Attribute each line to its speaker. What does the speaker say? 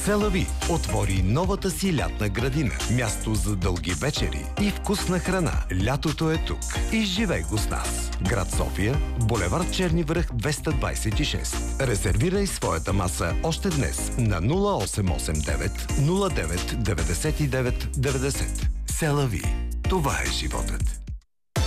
Speaker 1: Селави отвори новата си лятна градина. Място за дълги вечери и вкусна храна. Лятото е тук. Изживей го с нас. Град София, булевард Черни връх 226. Резервирай своята маса още днес на 0889 09 99 90. Селави. Това е животът.